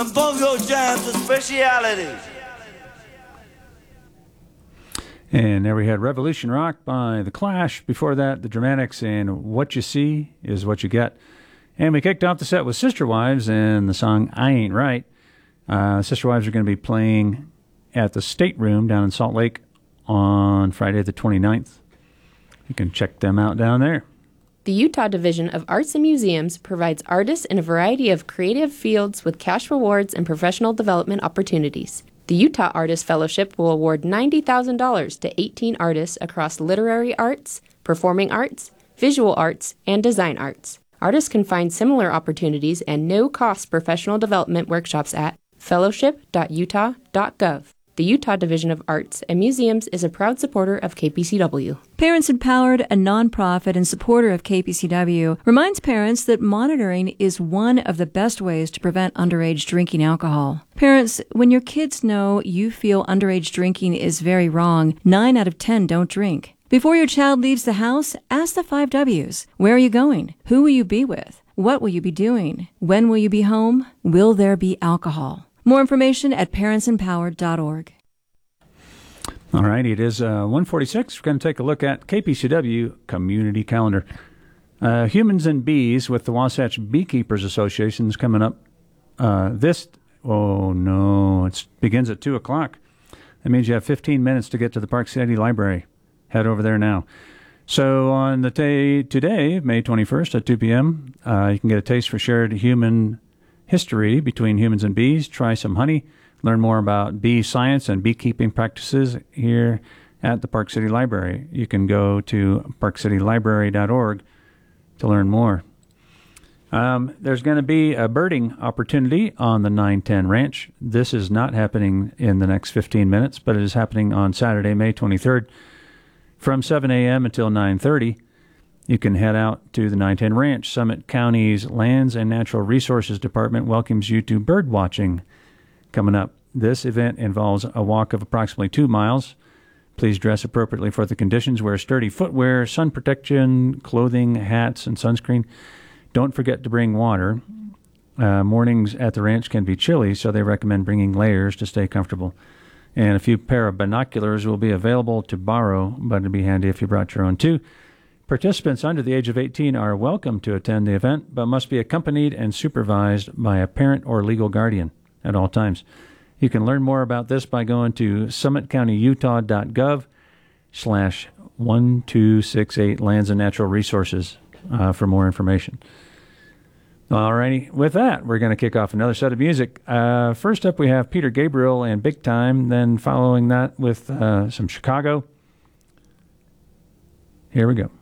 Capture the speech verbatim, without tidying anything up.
Bongo jams a speciality. And there we had Revolution Rock by The Clash. Before that, The Dramatics and What You See Is What You Get. And we kicked off the set with Sister Wives and the song I Ain't Right. Uh, Sister Wives are going to be playing at the State Room down in Salt Lake on Friday the twenty-ninth. You can check them out down there. The Utah Division of Arts and Museums provides artists in a variety of creative fields with cash rewards and professional development opportunities. The Utah Artist Fellowship will award ninety thousand dollars to eighteen artists across literary arts, performing arts, visual arts, and design arts. Artists can find similar opportunities and no-cost professional development workshops at fellowship dot utah dot gov. The Utah Division of Arts and Museums is a proud supporter of K P C W. Parents Empowered, a nonprofit and supporter of K P C W, reminds parents that monitoring is one of the best ways to prevent underage drinking alcohol. Parents, when your kids know you feel underage drinking is very wrong, nine out of ten don't drink. Before your child leaves the house, ask the five W's. Where are you going? Who will you be with? What will you be doing? When will you be home? Will there be alcohol? More information at parents empowered dot org. All right, it is uh, one forty-six. We're going to take a look at K P C W Community Calendar. Uh, Humans and Bees with the Wasatch Beekeepers Association is coming up uh, this, oh no, it begins at two o'clock. That means you have fifteen minutes to get to the Park City Library. Head over there now. So on the day today, May twenty-first at two p.m., uh, you can get a taste for shared human history between humans and bees. Try some honey. Learn more about bee science and beekeeping practices here at the Park City Library. You can go to park city library dot org to learn more. Um, there's going to be a birding opportunity on the nine ten Ranch. This is not happening in the next fifteen minutes, but it is happening on Saturday, May twenty-third, from seven a.m. until nine thirty. You can head out to the nine ten Ranch. Summit County's Lands and Natural Resources Department welcomes you to bird watching coming up. This event involves a walk of approximately two miles. Please dress appropriately for the conditions. Wear sturdy footwear, sun protection, clothing, hats, and sunscreen. Don't forget to bring water. Uh, mornings at the ranch can be chilly, so they recommend bringing layers to stay comfortable. And a few pair of binoculars will be available to borrow, but it'd be handy if you brought your own too. Participants under the age of eighteen are welcome to attend the event, but must be accompanied and supervised by a parent or legal guardian at all times. You can learn more about this by going to summit county utah dot gov slash one two six eight Lands and Natural Resources uh, for more information. All righty. With that, we're going to kick off another set of music. Uh, first up, we have Peter Gabriel and Big Time, then following that with uh, some Chicago. Here we go.